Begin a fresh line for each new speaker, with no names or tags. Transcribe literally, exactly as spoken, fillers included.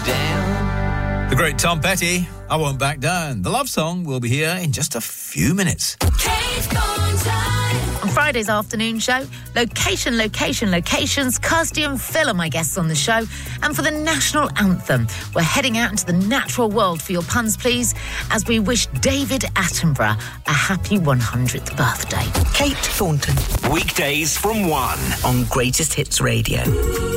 down.
The great Tom Petty, I Won't Back Down. The love song will be here in just a few minutes.
Kate Thornton.
On Friday's afternoon show, location, location, locations. Kirsty and Phil are my guests on the show. And for the national anthem, we're heading out into the natural world for your puns, please, as we wish David Attenborough a happy one hundredth birthday.
Kate Thornton.
Weekdays from one
on Greatest Hits Radio.